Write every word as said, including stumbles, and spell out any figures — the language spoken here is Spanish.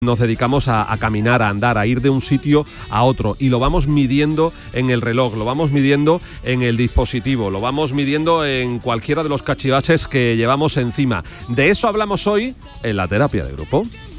Nos dedicamos a, a caminar, a andar, a ir de un sitio a otro y lo vamos midiendo en el reloj, lo vamos midiendo en el dispositivo, lo vamos midiendo en cualquiera de los cachivaches que llevamos encima. De eso hablamos hoy en la terapia de grupo.